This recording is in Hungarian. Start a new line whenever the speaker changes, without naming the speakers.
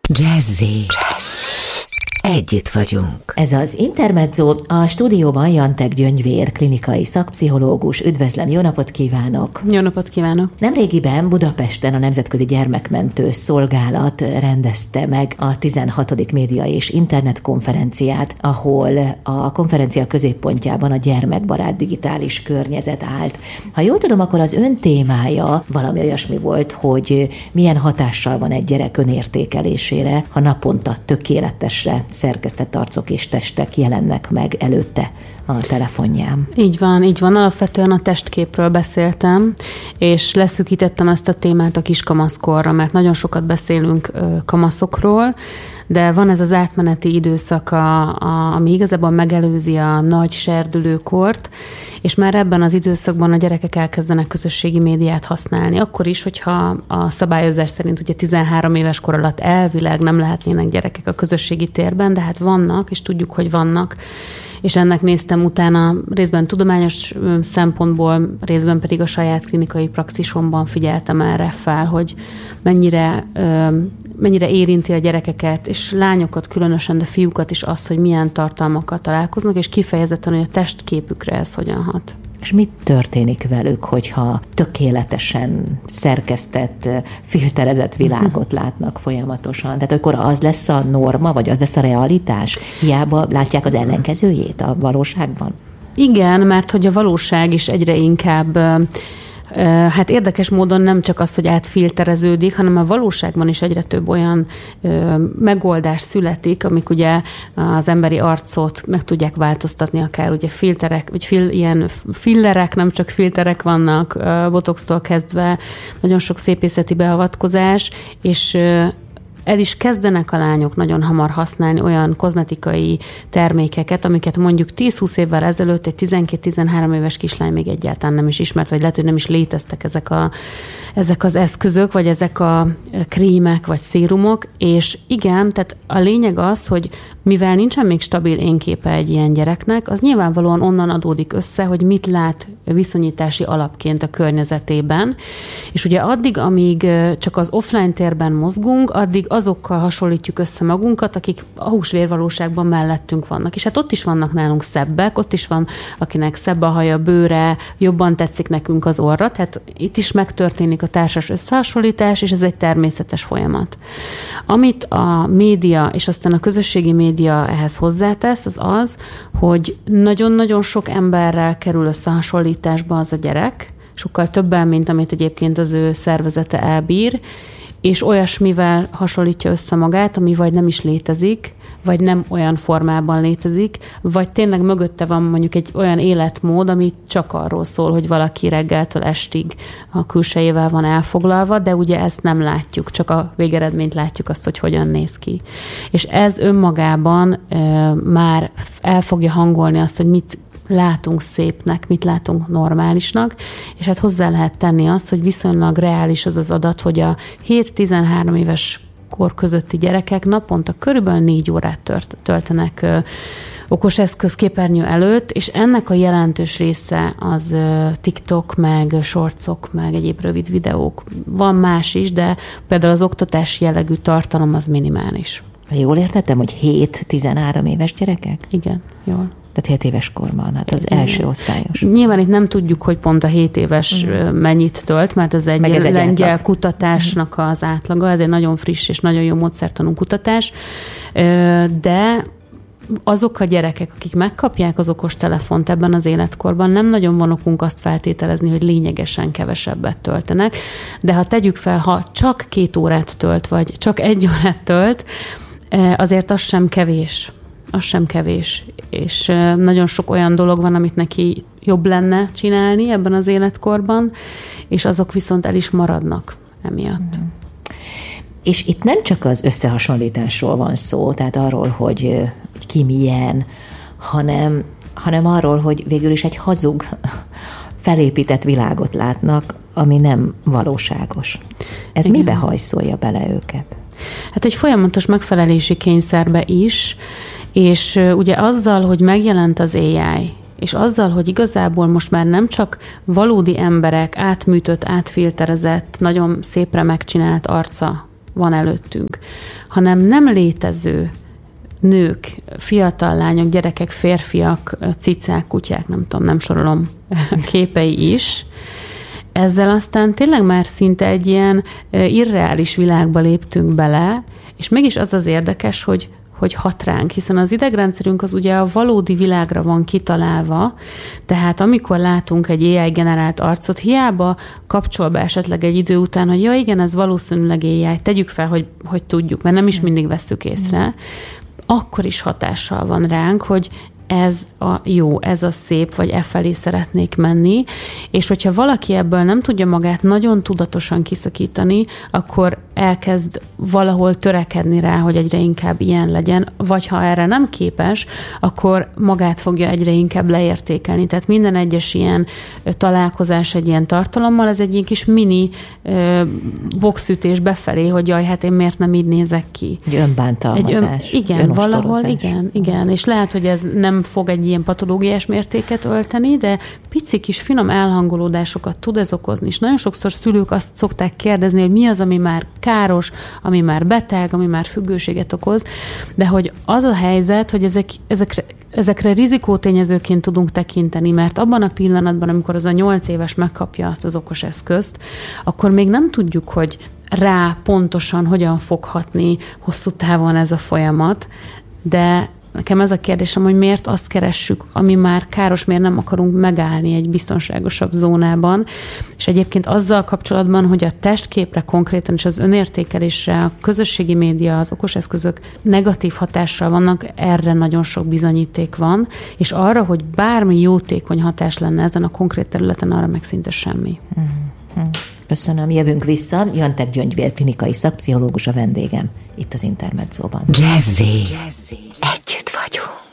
Jazzy. Együtt vagyunk.
Ez az Intermezzo, a stúdióban Jantek Gyöngyvér, klinikai szakpszichológus. Üdvözlöm, jó napot kívánok!
Jó napot kívánok!
Nemrégiben Budapesten a Nemzetközi Gyermekmentő Szolgálat rendezte meg a 16. média és internet konferenciát, ahol a konferencia középpontjában a gyermekbarát digitális környezet állt. Ha jól tudom, akkor az ön témája valami olyasmi volt, hogy milyen hatással van egy gyerek önértékelésére, ha naponta tökéletesre szerkesztett arcok és testek jelennek meg előtte a telefonján.
Így van. Alapvetően a testképről beszéltem, és leszűkítettem ezt a témát a kiskamaszkorra, mert nagyon sokat beszélünk kamaszokról, de van ez az átmeneti időszak, ami igazából megelőzi a nagy serdülőkort, és már ebben az időszakban a gyerekek elkezdenek közösségi médiát használni. Akkor is, hogyha a szabályozás szerint ugye 13 éves kor alatt elvileg nem lehetnének gyerekek a közösségi térben, de hát vannak, és tudjuk, hogy vannak. És ennek néztem utána részben tudományos szempontból, részben pedig a saját klinikai praxisomban figyeltem erre fel, hogy mennyire érinti a gyerekeket, és lányokat különösen, de fiúkat is az, hogy milyen tartalmakkal találkoznak, és kifejezetten, hogy a testképükre ez hogyan hat.
És mit történik velük, hogyha tökéletesen szerkesztett, filterezett világot látnak folyamatosan? Tehát akkor az lesz a norma, vagy az lesz a realitás? Hiába látják az ellenkezőjét a valóságban?
Igen, mert hogy a valóság is egyre inkább... Hát érdekes módon nem csak az, hogy átfiltereződik, hanem a valóságban is egyre több olyan megoldás születik, amik ugye az emberi arcot meg tudják változtatni, akár ugye filterek, vagy ilyen fillerek, nem csak filterek vannak, botoxtól kezdve, nagyon sok szépészeti beavatkozás, és el is kezdenek a lányok nagyon hamar használni olyan kozmetikai termékeket, amiket mondjuk 10-20 évvel ezelőtt egy 12-13 éves kislány még egyáltalán nem is ismert, vagy lehet, hogy nem is léteztek ezek az eszközök, vagy ezek a krémek, vagy szérumok, és igen, tehát a lényeg az, hogy mivel nincsen még stabil énképe egy ilyen gyereknek, az nyilvánvalóan onnan adódik össze, hogy mit lát viszonyítási alapként a környezetében, és ugye addig, amíg csak az offline térben mozgunk, addig azokkal hasonlítjuk össze magunkat, akik a húsvérvalóságban mellettünk vannak. És hát ott is vannak nálunk szebbek, ott is van, akinek szebb a haja, bőre, jobban tetszik nekünk az orra, tehát itt is megtörténik a társas összehasonlítás, és ez egy természetes folyamat. Amit a média, és aztán a közösségi média ehhez hozzátesz, az az, hogy nagyon-nagyon sok emberrel kerül összehasonlításba az a gyerek, sokkal többen, mint amit egyébként az ő szervezete elbír, és olyasmivel hasonlítja össze magát, ami vagy nem is létezik, vagy nem olyan formában létezik, vagy tényleg mögötte van mondjuk egy olyan életmód, ami csak arról szól, hogy valaki reggeltől estig a külsejével van elfoglalva, de ugye ezt nem látjuk, csak a végeredményt látjuk azt, hogy hogyan néz ki. És ez önmagában már el fogja hangolni azt, hogy mit látunk szépnek, mit látunk normálisnak, és hát hozzá lehet tenni azt, hogy viszonylag reális az az adat, hogy a 7-13 éves kor közötti gyerekek naponta körülbelül 4 órát töltenek okos eszköz képernyő előtt, és ennek a jelentős része az TikTok, meg shortsok, meg egyéb rövid videók. Van más is, de például az oktatási jellegű tartalom az minimális.
Jól értettem, hogy 7-13 éves gyerekek?
Igen, jól.
Tehát 7 éves korban, hát az első osztályos.
Nyilván itt nem tudjuk, hogy pont a 7 éves mennyit tölt, mert ez egy lengyel kutatásnak az átlaga, ez egy nagyon friss és nagyon jó módszertanú kutatás, de azok a gyerekek, akik megkapják az okostelefont ebben az életkorban, nem nagyon van okunk azt feltételezni, hogy lényegesen kevesebbet töltenek, de ha tegyük fel, ha csak 2 órát tölt, vagy csak 1 órát tölt, azért az sem kevés. Az sem kevés. És nagyon sok olyan dolog van, amit neki jobb lenne csinálni ebben az életkorban, és azok viszont el is maradnak emiatt.
És itt nem csak az összehasonlításról van szó, tehát arról, hogy ki milyen, hanem arról, hogy végül is egy hazug, felépített világot látnak, ami nem valóságos. Ez
igen.
Mibe hajszolja bele őket?
Hát egy folyamatos megfelelési kényszerbe is, és ugye azzal, hogy megjelent az AI, és azzal, hogy igazából most már nem csak valódi emberek átműtött, átfilterezett, nagyon szépre megcsinált arca van előttünk, hanem nem létező nők, fiatal lányok, gyerekek, férfiak, cicák, kutyák, nem sorolom, képei is. Ezzel aztán tényleg már szinte egy ilyen irreális világba léptünk bele, és mégis az érdekes, hogy hat ránk, hiszen az idegrendszerünk az ugye a valódi világra van kitalálva, tehát amikor látunk egy AI-generált arcot, hiába kapcsol be esetleg egy idő után, hogy ja igen, ez valószínűleg AI, tegyük fel, hogy tudjuk, mert nem is mindig vesszük észre, akkor is hatással van ránk, hogy ez a jó, ez a szép, vagy felé szeretnék menni, és hogyha valaki ebből nem tudja magát nagyon tudatosan kiszakítani, akkor elkezd valahol törekedni rá, hogy egyre inkább ilyen legyen, vagy ha erre nem képes, akkor magát fogja egyre inkább leértékelni. Tehát minden egyes ilyen találkozás egy ilyen tartalommal, ez egy ilyen kis mini boxütés befelé, hogy jaj, hát én miért nem így nézek ki.
Egy önbántalmazás.
Igen, valahol, igen. És lehet, hogy ez nem fog egy ilyen patológiás mértéket ölteni, de pici kis finom elhangolódásokat tud ez okozni. És nagyon sokszor szülők azt szokták kérdezni, hogy mi az, ami már káros, ami már beteg, ami már függőséget okoz, de hogy az a helyzet, hogy ezekre rizikótényezőként tudunk tekinteni, mert abban a pillanatban, amikor az a 8 éves megkapja azt az okos eszközt, akkor még nem tudjuk, hogy rá pontosan hogyan fog hatni hosszú távon ez a folyamat, de nekem ez a kérdésem, hogy miért azt keressük, ami már káros, miért nem akarunk megállni egy biztonságosabb zónában. És egyébként azzal kapcsolatban, hogy a testképre konkrétan és az önértékelésre a közösségi média, az okos eszközök negatív hatással vannak, erre nagyon sok bizonyíték van, és arra, hogy bármi jótékony hatás lenne ezen a konkrét területen, arra meg szinte semmi.
Köszönöm, jövünk vissza. Jantek Gyöngyvér, klinikai szakpszichológus a vendégem itt az Intermedzóban.
Jazzy. Együtt vagyunk.